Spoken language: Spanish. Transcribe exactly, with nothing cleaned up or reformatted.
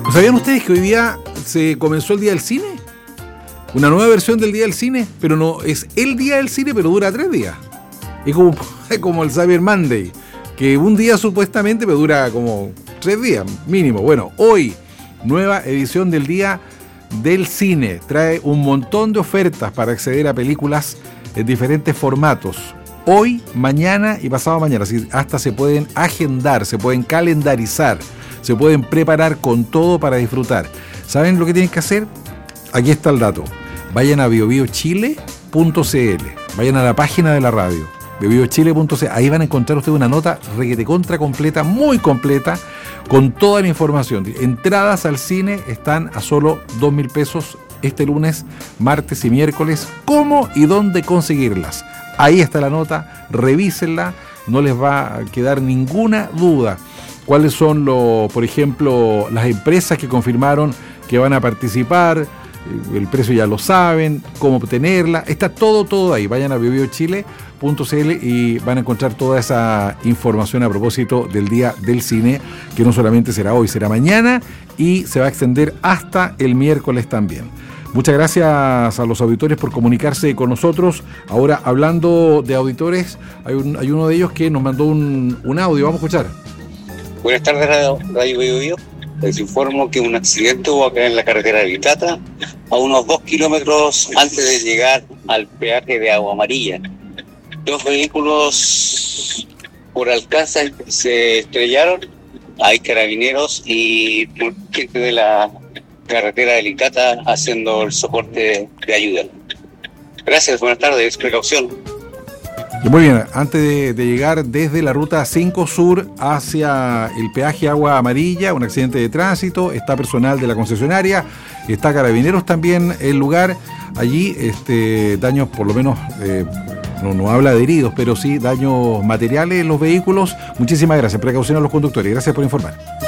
¿Sabían ustedes que hoy día se comenzó el Día del Cine? Una nueva versión del Día del Cine, pero no es el Día del Cine, pero dura tres días. Es como, es como el Cyber Monday, que un día supuestamente, pero dura como tres días mínimo. Bueno, hoy, nueva edición del Día del Cine. Trae un montón de ofertas para acceder a películas en diferentes formatos. Hoy, mañana y pasado mañana. Así hasta se pueden agendar, se pueden calendarizar, se pueden preparar con todo para disfrutar. ¿Saben lo que tienen que hacer? Aquí está el dato. Vayan a bio bio chile punto c l. Vayan a la página de la radio, bio bio chile punto c l. Ahí van a encontrar ustedes una nota requete contra completa, muy completa, con toda la información. Entradas al cine están a solo dos mil pesos este lunes, martes y miércoles. ¿Cómo y dónde conseguirlas? Ahí está la nota, revísenla, no les va a quedar ninguna duda. ¿Cuáles son, los, por ejemplo, las empresas que confirmaron que van a participar? El precio ya lo saben, cómo obtenerla. Está todo, todo ahí. Vayan a bio bio chile punto c l y van a encontrar toda esa información a propósito del Día del Cine, que no solamente será hoy, será mañana y se va a extender hasta el miércoles también. Muchas gracias a los auditores por comunicarse con nosotros. Ahora, hablando de auditores, hay, un, hay uno de ellos que nos mandó un, un audio. Vamos a escuchar. Buenas tardes, Radio, Radio Bio Bio. Les informo que un accidente hubo acá en la carretera de Vitata, a unos dos kilómetros antes de llegar al peaje de Agua Amarilla. Dos vehículos por alcance se estrellaron. Hay carabineros y gente de la carretera de Vitata haciendo el soporte de ayuda. Gracias, buenas tardes, precaución. Muy bien, antes de, de llegar desde la ruta cinco Sur hacia el peaje Agua Amarilla, un accidente de tránsito, está personal de la concesionaria, está carabineros también en el lugar. Allí este, daños, por lo menos, eh, no, no habla de heridos, pero sí daños materiales en los vehículos. Muchísimas gracias, precaución a los conductores, gracias por informar.